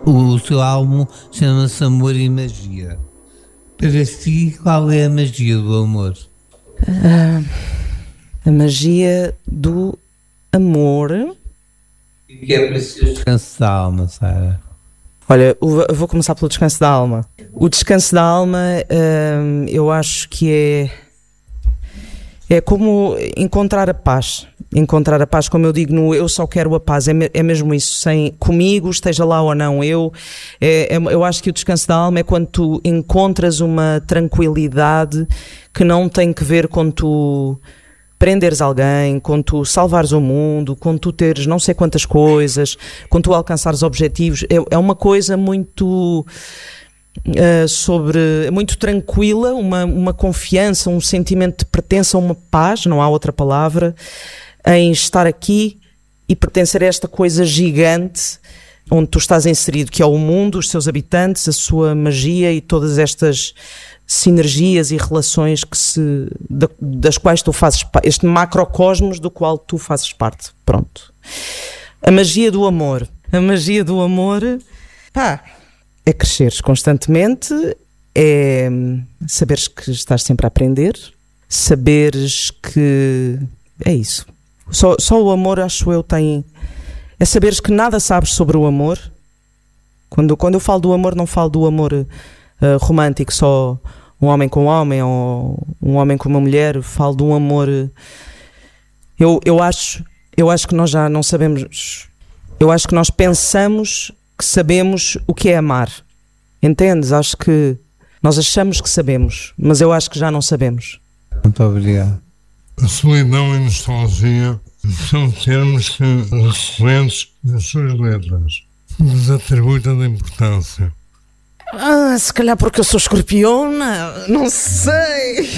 O seu álbum chama-se Amor e Magia. Para si, qual é a magia do amor? A magia do amor. O que é para si o descanso da alma, Sara? Olha, eu vou começar pelo descanso da alma. O descanso da alma, eu acho que é como encontrar a paz. Encontrar a paz, como eu digo no Eu Só Quero a Paz, é mesmo isso, sem comigo, esteja lá ou não eu acho que o descanso da alma é quando tu encontras uma tranquilidade que não tem que ver com tu prenderes alguém, com tu salvares o mundo, com tu teres não sei quantas coisas, com tu alcançares objetivos. É uma coisa muito muito tranquila, uma confiança, um sentimento de pertença, uma paz, não há outra palavra, em estar aqui e pertencer a esta coisa gigante onde tu estás inserido, que é o mundo, os seus habitantes, a sua magia e todas estas sinergias e relações das quais tu fazes parte, este macrocosmos do qual tu fazes parte. Pronto. A magia do amor. A magia do amor, é cresceres constantemente, é saberes que estás sempre a aprender, saberes que é isso. Só o amor, acho eu, tem... É saberes que nada sabes sobre o amor. Quando eu falo do amor, não falo do amor romântico, só um homem com um homem ou um homem com uma mulher. Falo de um amor... Eu acho que nós já não sabemos... Eu acho que nós pensamos que sabemos o que é amar. Entendes? Acho que nós achamos que sabemos, mas eu acho que já não sabemos. Muito obrigado. A solidão e a nostalgia são termos recorrentes das suas letras. Nos atribui tanta importância. Se calhar porque eu sou escorpiona, não sei.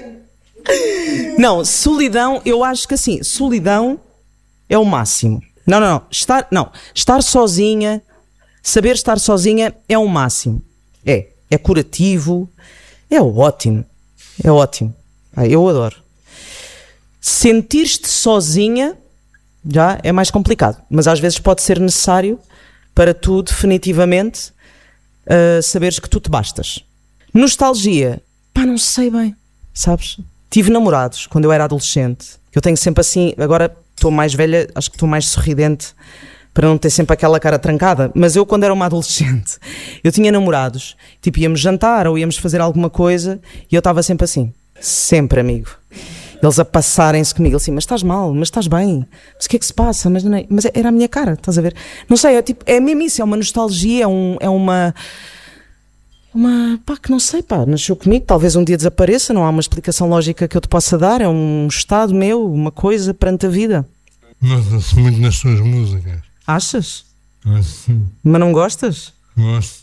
Não, solidão, eu acho que assim, solidão é o máximo. Não. Estar sozinha, saber estar sozinha é o máximo. É curativo, é ótimo. É ótimo. Eu adoro. Sentir-te sozinha já é mais complicado, mas às vezes pode ser necessário para tu definitivamente saberes que tu te bastas. Nostalgia, não sei bem, sabes? Tive namorados quando eu era adolescente. Eu tenho sempre assim, agora estou mais velha, acho que estou mais sorridente para não ter sempre aquela cara trancada, mas eu quando era uma adolescente, eu tinha namorados, tipo íamos jantar ou íamos fazer alguma coisa e eu estava sempre assim, sempre amigo. Eles a passarem-se comigo, assim, mas estás mal, mas estás bem, mas o que é que se passa? Mas era a minha cara, estás a ver? Não sei, é mesmo isso, é uma nostalgia, é uma que não sei, nasceu comigo, talvez um dia desapareça, não há uma explicação lógica que eu te possa dar, é um estado meu, uma coisa perante a vida. Nota-se muito nas tuas músicas. Achas? Sim. Mas não gostas? Gosto.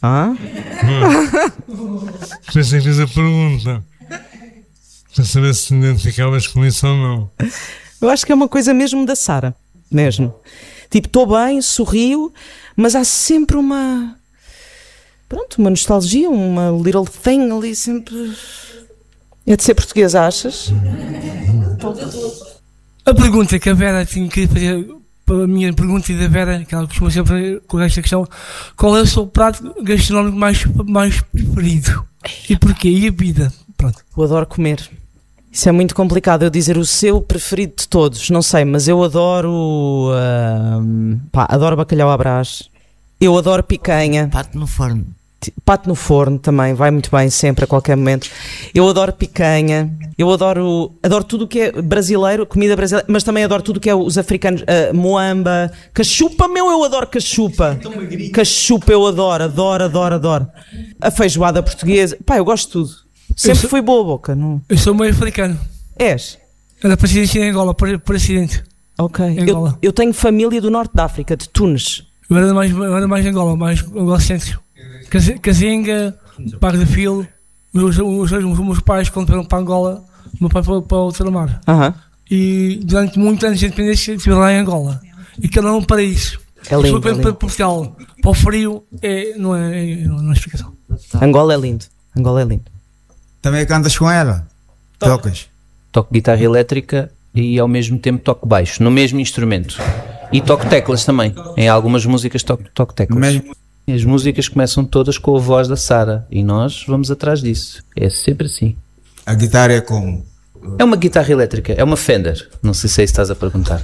Pensei que fiz a pergunta. Para saber se te identificavas com isso ou não. Eu acho que é uma coisa mesmo da Sara, mesmo. Tipo, estou bem, sorrio, mas há sempre uma nostalgia, uma little thing ali sempre. É de ser portuguesa, achas? A pergunta que a Vera tinha que fazer, para a minha pergunta e da Vera, que ela costuma sempre com esta questão, qual é o seu prato gastronómico mais preferido? E porquê? E a vida? Pronto. Eu adoro comer. Isso é muito complicado eu dizer o seu preferido de todos, não sei, mas eu adoro adoro bacalhau à Brás, eu adoro picanha, pato no forno também, vai muito bem sempre, a qualquer momento. Eu adoro picanha, eu adoro tudo o que é brasileiro, comida brasileira, mas também adoro tudo o que é os africanos, moamba, cachupa, eu adoro cachupa. Cachupa eu adoro. A feijoada portuguesa, eu gosto de tudo. Sempre fui boa boca, não? Eu sou meio africano. És? Era presidente em Angola, por acidente. Ok. Eu tenho família do norte da África, de Tunis. Eu era mais Angola, mais Angola Centro. Casinga, Pago de Filo. Os meus pais, quando foram para Angola, o meu pai foi para o Telemar. E durante muitos anos de independência estive lá em Angola. E que era um paraíso. É lindo. Para Portugal, para o frio, não é explicação. Angola é lindo. Também cantas com ela? Tocas? Toco guitarra elétrica e ao mesmo tempo toco baixo, no mesmo instrumento. E toco teclas também. Em algumas músicas toco teclas. As músicas começam todas com a voz da Sara e nós vamos atrás disso. É sempre assim. A guitarra é como? É uma guitarra elétrica, é uma Fender. Não sei se é isso que estás a perguntar.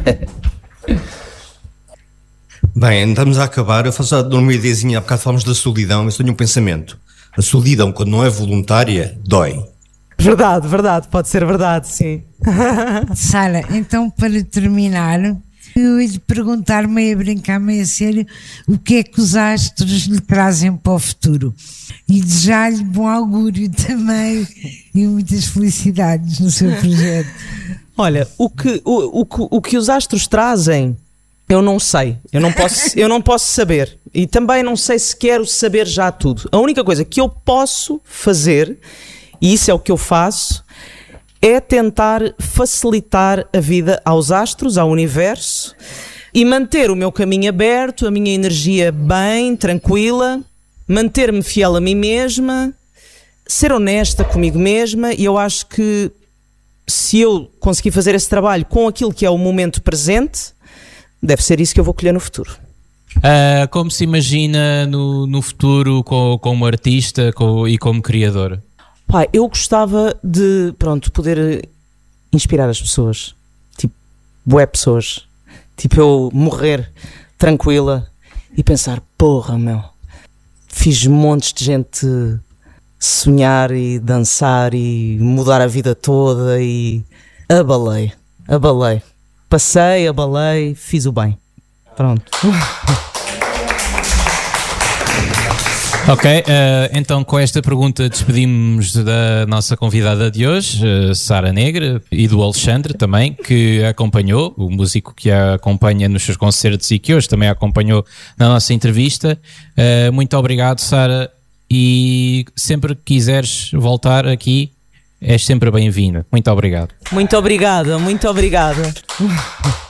Bem, estamos a acabar. Eu faço uma ideiazinha. Há bocado falamos da solidão, mas tenho um pensamento. A solidão, quando não é voluntária, dói. Verdade, verdade, pode ser verdade, sim. Sara, então para terminar, eu ia lhe perguntar, meio a brincar, meio a sério, o que é que os astros lhe trazem para o futuro? E desejar-lhe bom augúrio também e muitas felicidades no seu projeto. Olha, o que os astros trazem, eu não sei, eu não posso saber, e também não sei se quero saber já tudo. A única coisa que eu posso fazer, e isso é o que eu faço, é tentar facilitar a vida aos astros, ao universo, e manter o meu caminho aberto, a minha energia bem, tranquila, manter-me fiel a mim mesma, ser honesta comigo mesma. E eu acho que se eu conseguir fazer esse trabalho com aquilo que é o momento presente, deve ser isso que eu vou colher no futuro. Como se imagina no futuro como artista e como criador? Pai, eu gostava de, poder inspirar as pessoas. Tipo, bué pessoas. Tipo, eu morrer tranquila e pensar, porra, meu, fiz montes de gente sonhar e dançar e mudar a vida toda e abalei. Passei, abalei, fiz o bem. Pronto. Ok, então com esta pergunta despedimos da nossa convidada de hoje, Sara Negra, e do Alexandre também, que a acompanhou, o músico que a acompanha nos seus concertos e que hoje também a acompanhou na nossa entrevista. Muito obrigado, Sara, e sempre que quiseres voltar aqui, és sempre bem-vinda. Muito obrigado. Muito obrigada, muito obrigada.